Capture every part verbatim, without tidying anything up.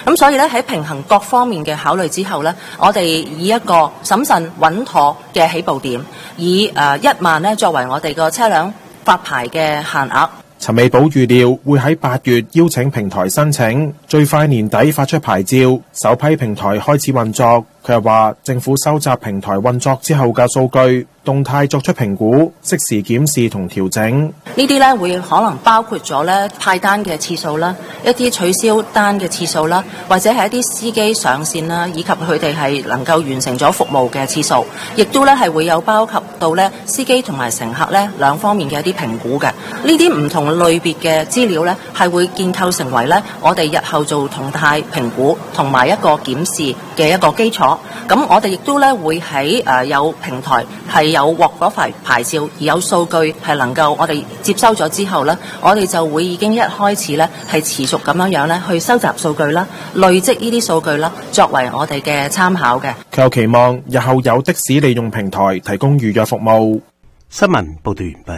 咁所以咧喺平衡各方面嘅考慮之後咧，我哋以一個審慎穩妥嘅起步點，以誒一萬咧作為我哋個車輛發牌嘅限額。 陳美寶預料會喺八月邀請平台申請，最快年底發出牌照，首批平台開始運作。佢又話政府收集平台運作之後嘅數據，動態作出評估，適時檢視同調整。 呢啲咧會可能包括咗咧派單嘅次數啦，一啲取消單嘅次數啦，或者係一啲司機上線啦，以及佢哋係能夠完成咗服務嘅次數，亦都咧係會有包及到咧司機同埋乘客咧兩方面嘅一啲評估嘅。呢啲唔同類別嘅資料咧係會建構成為咧我哋日後做動態評估同埋一個檢視嘅一個基礎。咁我哋亦都咧會喺誒有平台係有獲嗰塊牌照，而有數據係能夠我哋接收咗之後咧，我哋就會已經一開始咧係持續咁樣樣咧去收集數據啦，累積呢啲數據啦，作為我哋嘅參考嘅。 佢又期望日後有的士利用平台提供預約服務。 新聞報道完畢。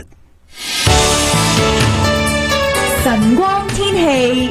晨光天氣。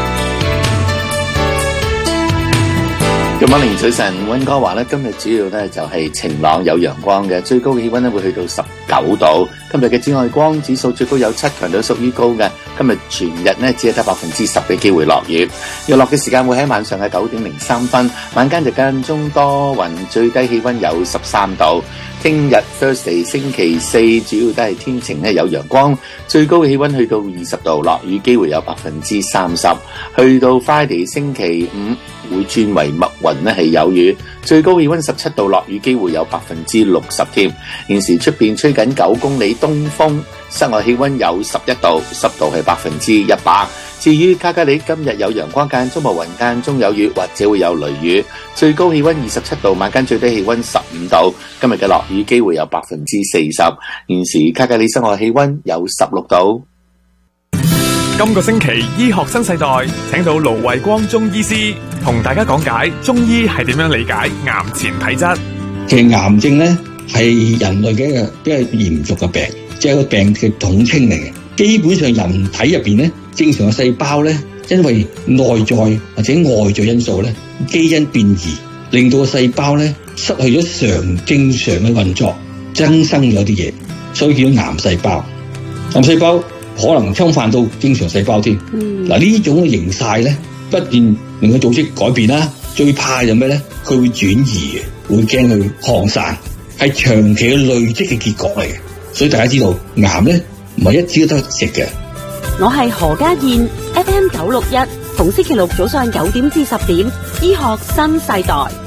今晚凌早晨，溫哥華咧今日主要咧就係晴朗有陽光嘅，最高嘅氣溫咧會去到十九度。今日嘅紫外光指數最高有七，強度屬於高嘅。今日全日咧只係得百分之十嘅機會落雨，日落嘅時間會喺晚上嘅九點零三分，晚間就間中多雲，最低氣溫有十三度。聽日 Thursday 星期四主要都係天晴咧有陽光，最高嘅氣溫去到二十度，落雨機會有百分之三十。去到 Friday 星期五會轉為密雲咧係有雨，最高氣溫十七度，落雨機會有百分之六十添。現時出邊吹緊九公里東風，室外氣溫有十一度，濕度係百分之一百。至於卡加里今日有陽光間中無雲間中有雨，或者會有雷雨，最高氣溫二十七度，晚間最低氣溫十五度。今日嘅落雨機會有百分之四十。現時卡加里室外氣溫有十六度。 今個星期醫學新世代請到盧衛光中醫師同大家講解中醫係點樣理解癌前體質。 其實癌症咧係人類嘅一個比較嚴重嘅病，即係一個病嘅統稱嚟嘅。基本上人體入邊咧，正常嘅細胞咧，因為內在或者外在因素咧，基因變異，令到個細胞咧失去咗常正常嘅運作，增生咗啲嘢，所以叫癌細胞。癌細胞可能侵犯到正常細胞添。嗱、嗯、呢種嘅形態咧，不斷令個組織改變啦。最怕就咩咧？佢會轉移嘅，會驚佢擴散，係長期嘅累積嘅結果嚟嘅。所以大家知道癌咧唔係一朝都得食嘅。 我係何家燕 ，F M 九六一，逢星期六早上九點至十點，醫學新世代。